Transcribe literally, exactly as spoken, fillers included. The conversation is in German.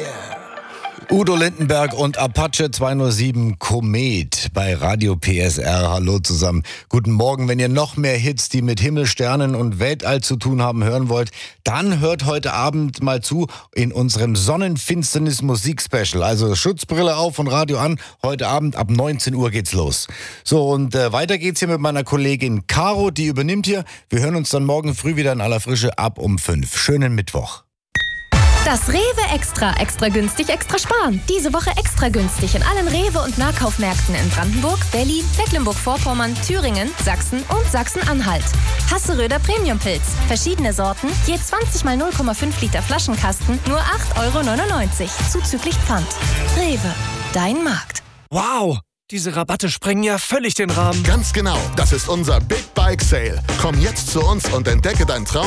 Udo Lindenberg und Apache zweihundertsieben Komet bei Radio P S R. Hallo zusammen. Guten Morgen. Wenn ihr noch mehr Hits, die mit Himmel, Sternen und Weltall zu tun haben, hören wollt, dann hört heute Abend mal zu in unserem Sonnenfinsternis-Musik-Special. Also Schutzbrille auf und Radio an. Heute Abend ab neunzehn Uhr geht's los. So, und äh, weiter geht's hier mit meiner Kollegin Caro, die übernimmt hier. Wir hören uns dann morgen früh wieder in aller Frische ab um fünf. Schönen Mittwoch. Das Rewe Extra. Extra günstig, extra sparen. Diese Woche extra günstig in allen Rewe- und Nahkaufmärkten in Brandenburg, Berlin, Mecklenburg-Vorpommern, Thüringen, Sachsen und Sachsen-Anhalt. Hasseröder Premiumpilz. Verschiedene Sorten, je zwanzig mal null Komma fünf Liter Flaschenkasten, nur acht Euro neunundneunzig, zuzüglich Pfand. Rewe, dein Markt. Wow, diese Rabatte sprengen ja völlig den Rahmen. Ganz genau, das ist unser Big Bike Sale. Komm jetzt zu uns und entdecke dein Traum.